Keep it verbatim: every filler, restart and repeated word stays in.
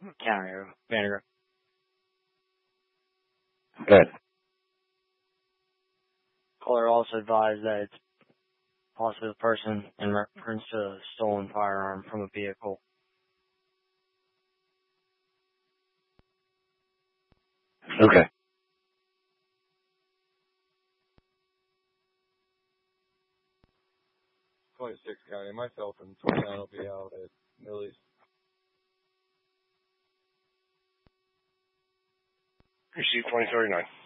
County, Vandergrift. Good. Caller also advised that it's possibly the person in reference to a stolen firearm from a vehicle. Okay. twenty-six County. Myself and twenty-nine will be out at Middle East. Receive twenty thirty-nine.